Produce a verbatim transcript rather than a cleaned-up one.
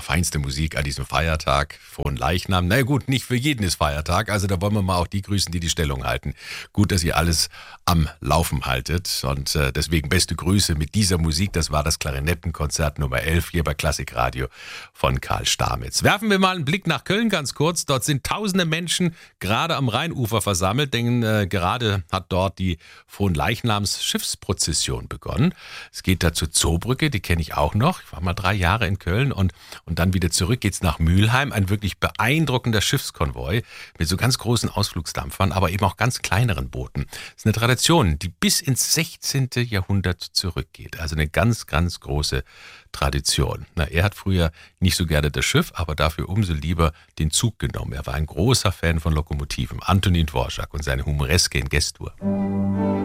feinste Musik an diesem Feiertag, Fronleichnam. Na gut, nicht für jeden ist Feiertag, also da wollen wir mal auch die grüßen, die die Stellung halten. Gut, dass ihr alles am Laufen haltet und äh, deswegen beste Grüße mit dieser Musik. Das war das Klarinettenkonzert Nummer elf hier bei Klassikradio von Karl Stamitz. Werfen wir mal einen Blick nach Köln ganz kurz. Dort sind tausende Menschen gerade am Rheinufer versammelt, denn äh, gerade hat dort die Fronleichnams Schiffsprozession begonnen. Es geht da zur Zoobrücke, die kenne ich auch noch. Ich war mal drei Jahre in Köln und, und dann wieder zurück geht's nach Mülheim. Ein wirklich beeindruckender Schiffskonvoi mit so ganz großen Ausflugsdampfern, aber eben auch ganz kleineren Booten. Das ist eine Tradition, die bis ins sechzehnten. Jahrhundert zurückgeht. Also eine ganz, ganz große Tradition. Na, er hat früher nicht so gerne das Schiff, aber dafür umso lieber den Zug genommen. Er war ein großer Fan von Lokomotiven. Antonin Dvorak und seine Humoreske in Gestur.